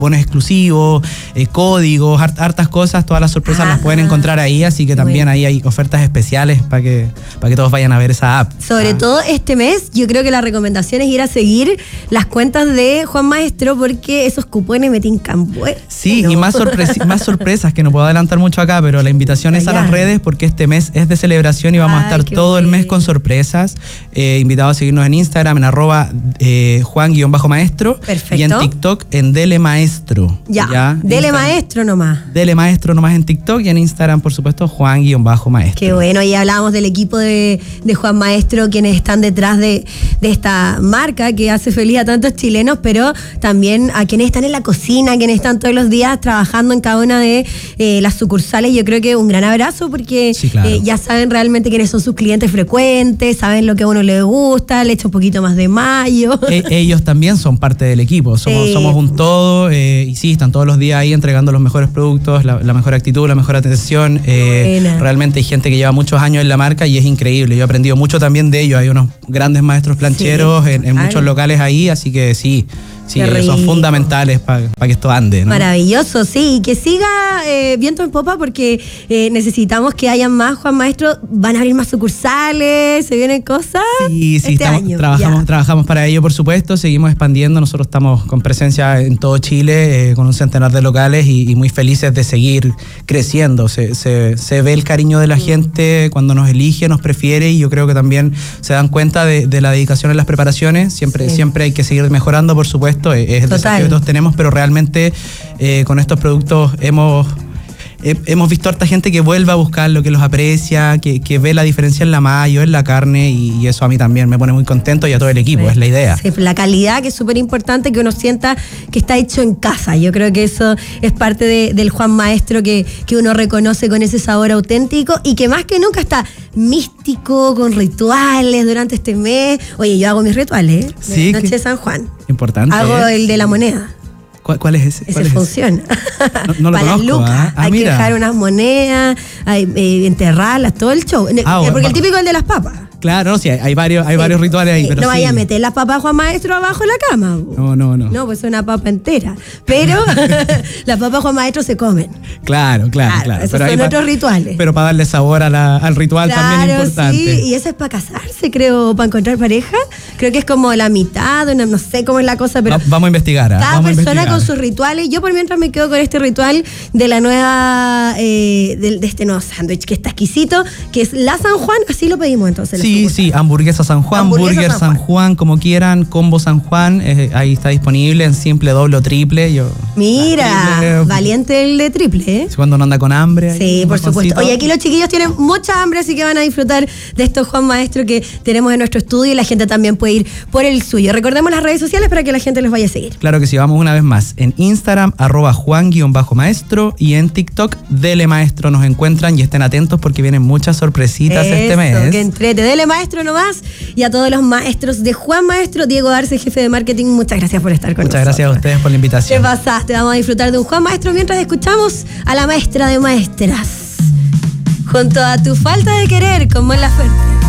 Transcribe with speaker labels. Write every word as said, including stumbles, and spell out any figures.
Speaker 1: bonos exclusivos, eh, códigos, hart, hartas cosas, todas las sorpresas ah, las pueden encontrar ahí, así que también bueno. ahí hay ofertas especiales para que, para que todos vayan a ver esa app.
Speaker 2: Sobre ah. todo este mes, yo creo que la recomendación es ir a seguir las cuentas de Juan Maestro, porque esos cupones me tincan bueno.
Speaker 1: Sí, y más, sorpres- más sorpresas que no puedo adelantar mucho acá, pero la invitación es a las redes porque este mes es de celebración y vamos Ay, a estar todo bueno. el mes con sorpresas. Eh, invitados a seguirnos en Instagram, en arroba eh, Juan-Maestro.
Speaker 2: Perfecto.
Speaker 1: Y en TikTok en Dele Maestro.
Speaker 2: Ya,
Speaker 1: ¿ya?
Speaker 2: Dele
Speaker 1: Instagram,
Speaker 2: Maestro nomás.
Speaker 1: Dele Maestro nomás en TikTok y en Instagram, por supuesto, Juan-Maestro.
Speaker 2: Qué bueno, y hablábamos del equipo de, de Juan Maestro, quienes están detrás de, de esta marca que hace feliz a tantos chilenos, pero también a quienes están en la cocina, quienes están todos los días trabajando en cada una de eh, las sucursales. Yo creo que un gran abrazo porque
Speaker 1: sí, claro.
Speaker 2: eh, ya saben realmente quiénes son sus clientes frecuentes, saben lo que a uno le gusta, le echa un poquito más de mayo.
Speaker 1: E- ellos también son parte del equipo, somos,
Speaker 2: sí.
Speaker 1: somos un todo. Eh, y sí, están todos los días ahí entregando los mejores productos, la, la mejor actitud, la mejor atención. Eh, realmente hay gente que lleva muchos años en la marca y es increíble. Yo he aprendido mucho también de ellos. Hay unos grandes maestros plancheros sí, en, en muchos locales ahí, así que sí. Sí, son fundamentales para pa que esto ande, ¿no?
Speaker 2: Maravilloso, sí, y que siga eh, viento en popa porque eh, necesitamos que haya más Juan Maestro. Van a abrir más sucursales, se vienen cosas.
Speaker 1: Sí, sí,
Speaker 2: este
Speaker 1: estamos,
Speaker 2: año,
Speaker 1: trabajamos, trabajamos para ello, por supuesto, seguimos expandiendo. Nosotros estamos con presencia en todo Chile, eh, con un centenar de locales y, y muy felices de seguir creciendo. Se, se, se ve el cariño de la mm. gente cuando nos elige, nos prefiere, y yo creo que también se dan cuenta de, de la dedicación en las preparaciones. Siempre, sí. siempre hay que seguir mejorando, por supuesto. Es el Total. desafío que todos tenemos, pero realmente eh, con estos productos hemos eh, hemos visto a harta gente que vuelve a buscarlo, que los aprecia, que, que ve la diferencia en la mayo, en la carne, y, y eso a mí también me pone muy contento, y a todo el equipo, sí. es la idea.
Speaker 2: Sí, la calidad, que es súper importante, que uno sienta que está hecho en casa. Yo creo que eso es parte de, del Juan Maestro que, que uno reconoce con ese sabor auténtico y que más que nunca está místico, con rituales durante este mes. Oye, yo hago mis rituales, ¿eh?
Speaker 1: Sí,
Speaker 2: Noche de San Juan.
Speaker 1: Importante.
Speaker 2: Hago
Speaker 1: ¿eh?
Speaker 2: el de la moneda.
Speaker 1: ¿Cuál, cuál es ese?
Speaker 2: Ese
Speaker 1: ¿Cuál es
Speaker 2: funciona.
Speaker 1: No, no lo
Speaker 2: Para
Speaker 1: conozco,
Speaker 2: las lucas.
Speaker 1: ¿ah? Ah,
Speaker 2: hay
Speaker 1: mira.
Speaker 2: que dejar unas monedas, hay, eh, enterrarlas, todo el show.
Speaker 1: Ah,
Speaker 2: Porque
Speaker 1: bueno.
Speaker 2: el típico es el de las papas.
Speaker 1: Claro, no, sí, hay, hay varios, hay
Speaker 2: sí,
Speaker 1: varios rituales ahí,
Speaker 2: sí.
Speaker 1: pero
Speaker 2: no
Speaker 1: sí.
Speaker 2: vaya a meter las papas Juan Maestro abajo de la cama.
Speaker 1: No, no, no.
Speaker 2: No, pues es una papa entera. Pero las papas Juan Maestro se comen.
Speaker 1: Claro, claro, claro.
Speaker 2: claro. Esos
Speaker 1: pero
Speaker 2: son
Speaker 1: pa,
Speaker 2: otros rituales.
Speaker 1: Pero para darle sabor a la, al ritual
Speaker 2: claro,
Speaker 1: también es importante.
Speaker 2: Sí, y eso es para casarse, creo, para encontrar pareja. Creo que es como la mitad, una, no sé cómo es la cosa, pero...
Speaker 1: Va, vamos a investigar. ¿eh?
Speaker 2: Cada
Speaker 1: vamos
Speaker 2: persona
Speaker 1: a investigar.
Speaker 2: con sus rituales. Yo por mientras me quedo con este ritual de la nueva, eh, de, de este nuevo sándwich que está exquisito, que es la San Juan, así lo pedimos entonces.
Speaker 1: Sí, sí, hamburguesa San Juan,
Speaker 2: hamburguesa
Speaker 1: burger
Speaker 2: San
Speaker 1: San
Speaker 2: Juan.
Speaker 1: Juan, como quieran, combo San Juan, eh, ahí está disponible en simple, doble o triple. Yo,
Speaker 2: Mira,
Speaker 1: triple,
Speaker 2: valiente el de triple, ¿eh?
Speaker 1: Cuando no anda con hambre.
Speaker 2: Sí, por supuesto. Oye, aquí los chiquillos tienen mucha hambre, así que van a disfrutar de estos Juan Maestro que tenemos en nuestro estudio, y la gente también puede ir por el suyo. Recordemos las redes sociales para que la gente los vaya a seguir.
Speaker 1: Claro que sí, vamos una vez más. En Instagram, arroba Juan-Maestro, y en TikTok, Dele Maestro, nos encuentran, y estén atentos porque vienen muchas sorpresitas
Speaker 2: Eso,
Speaker 1: este mes.
Speaker 2: Que entrete. Dele Maestro nomás, y a todos los maestros de Juan Maestro, Diego Arce, jefe de marketing, muchas gracias por estar con
Speaker 1: Muchas
Speaker 2: nosotros.
Speaker 1: gracias a ustedes por la invitación.
Speaker 2: Te pasaste, vamos a disfrutar de un Juan Maestro mientras escuchamos a la maestra de maestras. Junto a Tu Falta de Querer, con Mon Laferte.